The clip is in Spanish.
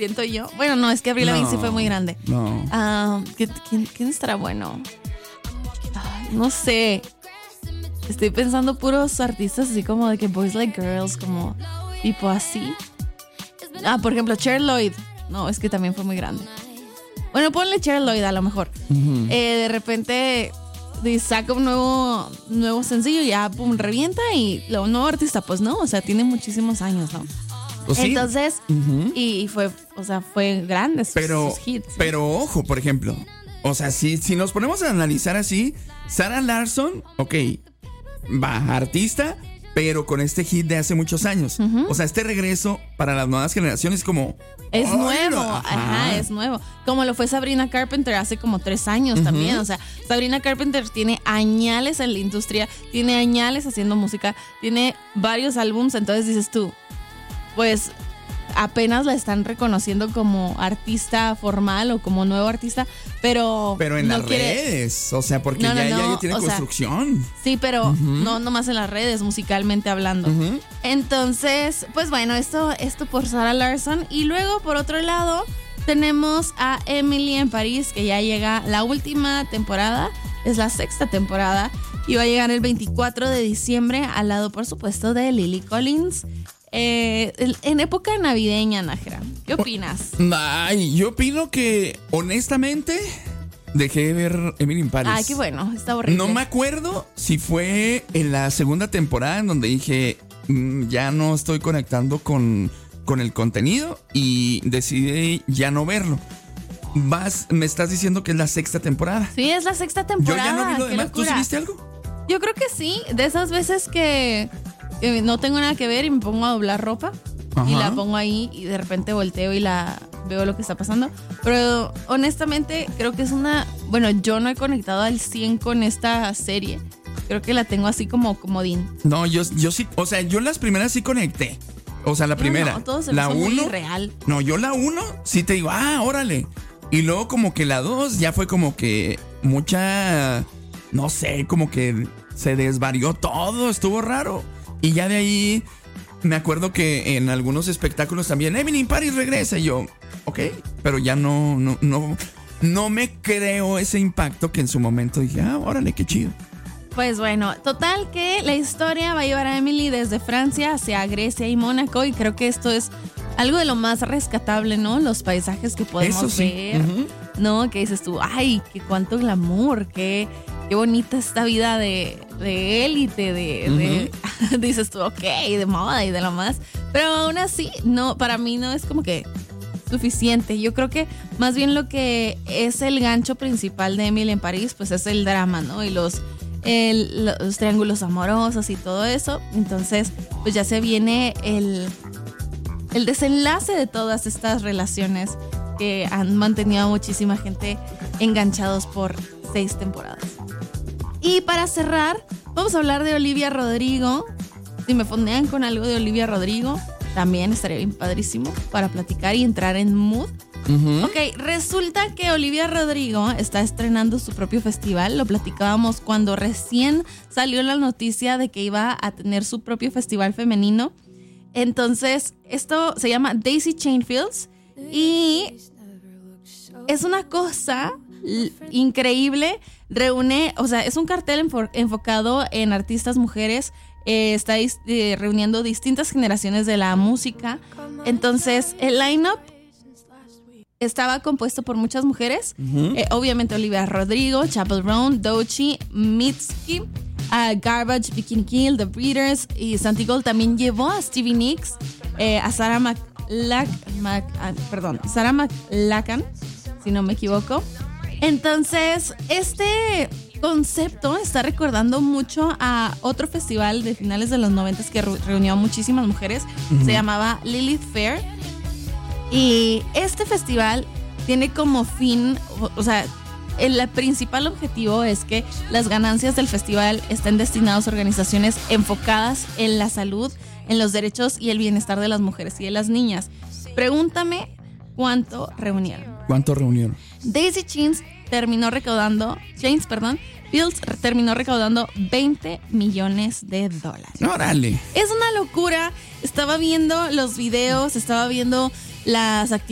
siento yo. Bueno, no, es que Avril Lavigne sí fue muy grande. No. ¿Quién estará bueno? Ay, no sé. Estoy pensando puros artistas así como de que Boys Like Girls, como tipo así. Por ejemplo, Cher Lloyd. No, es que también fue muy grande. Bueno, ponle Cher Lloyd a lo mejor. Uh-huh. De repente saca un nuevo sencillo y ya, pum, revienta. Y lo nuevo artista, pues no, o sea, tiene muchísimos años, ¿no? Pues sí. Entonces, Uh-huh. y fue grande sus hits. Pero ojo, por ejemplo, o sea, si nos ponemos a analizar así, Sarah Larsson, ok, va, artista, pero con este hit de hace muchos años. Uh-huh. O sea, este regreso para las nuevas generaciones como... Es ¡oh, nuevo, no! ajá, es nuevo. Como lo fue Sabrina Carpenter hace como 3 años Uh-huh. también. O sea, Sabrina Carpenter tiene añales en la industria, tiene añales haciendo música, tiene varios álbums. Entonces dices tú, pues apenas la están reconociendo como artista formal o como nuevo artista, pero en no las quiere... redes, o sea, porque No, ya tiene construcción. Sí, pero Uh-huh. no nomás en las redes, musicalmente hablando. Uh-huh. Entonces, pues bueno, esto por Sarah Larsson. Y luego, por otro lado, tenemos a Emily en París, que ya llega la última temporada. Es la 6ª temporada. Y va a llegar el 24 de diciembre, al lado, por supuesto, de Lily Collins. En época navideña, Nájera. ¿Qué opinas? Ay, yo opino que, honestamente, dejé de ver Emily in Paris. Ay, qué bueno, está horrible. No me acuerdo si fue en la 2ª temporada en donde dije, ya no estoy conectando con el contenido y decidí ya no verlo. Me estás diciendo que es la 6ª temporada. Sí, es la 6ª temporada. Yo ya no vi lo qué demás. ¿Tú locura. sí viste algo? Yo creo que sí, de esas veces que no tengo nada que ver y me pongo a doblar ropa. Ajá. Y la pongo ahí y de repente volteo y veo lo que está pasando. Pero honestamente creo que es bueno, yo no he conectado al 100 con esta serie. Creo que la tengo así como comodín. No, yo sí, o sea, yo las primeras sí conecté. O sea, la primera. No, todo se la me hizo muy 1. irreal. No, yo la 1 sí te digo, órale. Y luego como que la 2 ya fue como que mucha, no sé, como que se desvarió todo, estuvo raro. Y ya de ahí me acuerdo que en algunos espectáculos también Emily in Paris regresa y yo, ok, pero ya no me creo ese impacto que en su momento dije, órale, qué chido. Pues bueno, total que la historia va a llevar a Emily desde Francia hacia Grecia y Mónaco, y creo que esto es algo de lo más rescatable, ¿no? Los paisajes que podemos ver, Uh-huh. ¿no? Que dices tú, ay, qué cuánto glamour, qué bonita esta vida de élite, Uh-huh. dices tú, ok, de moda y de lo más. Pero aún así, no, para mí no es como que suficiente. Yo creo que más bien lo que es el gancho principal de Emily en París, pues es el drama, ¿no? Y los triángulos amorosos y todo eso. Entonces, pues ya se viene el desenlace de todas estas relaciones que han mantenido a muchísima gente enganchados por 6 temporadas. Y para cerrar, vamos a hablar de Olivia Rodrigo. Si me fondean con algo de Olivia Rodrigo, también estaría bien padrísimo para platicar y entrar en mood. Uh-huh. Ok, resulta que Olivia Rodrigo está estrenando su propio festival. Lo platicábamos cuando recién salió la noticia de que iba a tener su propio festival femenino. Entonces, esto se llama Daisy Chain Fields y es una cosa increíble. Reúne, o sea, es un cartel enfocado en artistas mujeres. Está reuniendo distintas generaciones de la música. Entonces, el line-up estaba compuesto por muchas mujeres. Uh-huh. Obviamente Olivia Rodrigo, Chappell Roan, Doechii, Mitski, Garbage, Bikini Kill, The Breeders y Santi Gold. También llevó a Stevie Nicks, a Sarah McLachlan, si no me equivoco. Entonces, este concepto está recordando mucho a otro festival de finales de los 90 que reunió a muchísimas mujeres. Uh-huh. Se llamaba Lilith Fair. Y este festival tiene como fin, o sea, el principal objetivo es que las ganancias del festival estén destinadas a organizaciones enfocadas en la salud, en los derechos y el bienestar de las mujeres y de las niñas. Pregúntame cuánto reunieron. ¿Cuánto reunieron? Daisy Chains terminó recaudando $20 millones. ¡Órale! Es una locura. Estaba viendo los videos, estaba viendo las actividades